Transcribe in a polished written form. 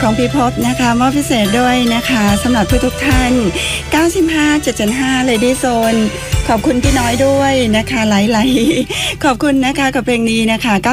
ของพี่พบนะคะมอบพิเศษด้วยนะคะสำหรับทุกท่าน95.75 Lady Zone ขอบคุณพี่น้อยด้วยนะคะหลายๆขอบคุณนะคะกับเพลงนี้นะคะ